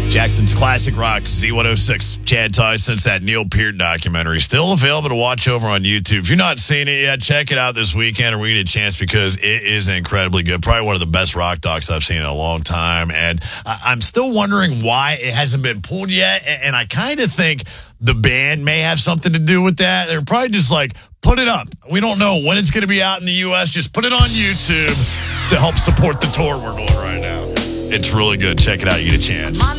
Jackson's classic rock, Z106, Chad Tyson's that Neil Peart documentary. Still available to watch over on YouTube. If you're not seeing it yet, check it out this weekend or when you get a chance because it is incredibly good. Probably one of the best rock docs I've seen in a long time. And I'm still wondering why it hasn't been pulled yet. And I kind of think the band may have something to do with that. They're probably just like, put it up. We don't know when it's going to be out in the U.S. Just put it on YouTube to help support the tour we're doing right now. It's really good. Check it out. You get a chance.